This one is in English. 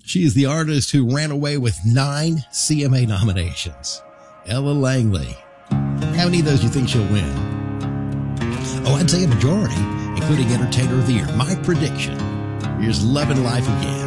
She is the artist who ran away with 9 CMA nominations. Ella Langley. How many of those do you think she'll win? Oh, I'd say a majority, including Entertainer of the Year. My prediction. Here's Love and Life Again.